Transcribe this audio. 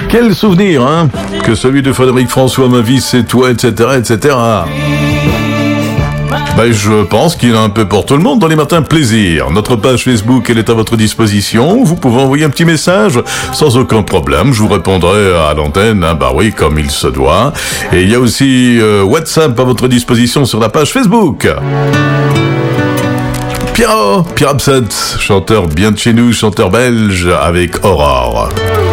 Quel souvenir, hein, que celui de Frédéric François, ma vie c'est toi, etc., etc. Ben, je pense qu'il y en a un peu pour tout le monde dans les matins plaisir. Notre page Facebook, elle est à votre disposition. Vous pouvez envoyer un petit message sans aucun problème. Je vous répondrai à l'antenne, hein, bah oui, comme il se doit. Et il y a aussi WhatsApp à votre disposition sur la page Facebook. Pierre Absent, chanteur bien de chez nous, chanteur belge avec Aurore.